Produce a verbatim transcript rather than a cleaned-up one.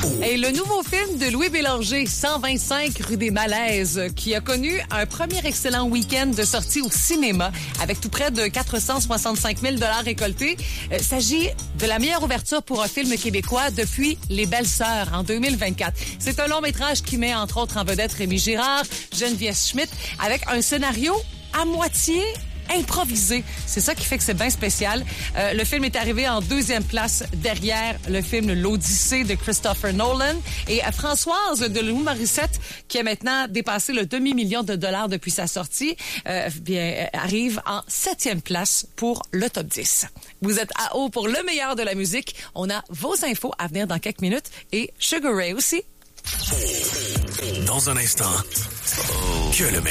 Et le nouveau film de Louis Bélanger, cent vingt-cinq rue des Malaises, qui a connu un premier excellent week-end de sortie au cinéma avec tout près de quatre cent soixante-cinq mille dollars récoltés. Il euh, s'agit de la meilleure ouverture pour un film québécois depuis Les Belles Sœurs en deux mille vingt-quatre. C'est un long métrage qui met entre autres en vedette Rémi Girard, Geneviève Schmidt, avec un scénario à moitié improvisé. C'est ça qui fait que c'est bien spécial. Euh, le film est arrivé en deuxième place derrière le film L'Odyssée de Christopher Nolan. Et euh, Françoise de Louis Morissette, qui a maintenant dépassé le demi-million de dollars depuis sa sortie, euh, bien, euh, arrive en septième place pour le top dix. Vous êtes à haut pour le meilleur de la musique. On a vos infos à venir dans quelques minutes et Sugar Ray aussi. Dans un instant, que le meilleur.